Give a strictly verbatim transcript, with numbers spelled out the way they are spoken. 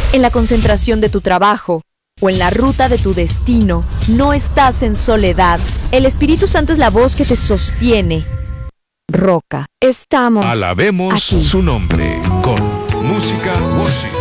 en la concentración de tu trabajo o en la ruta de tu destino, no estás en soledad. El Espíritu Santo es la voz que te sostiene. Roca, estamos Alabemos aquí. su nombre con música worship.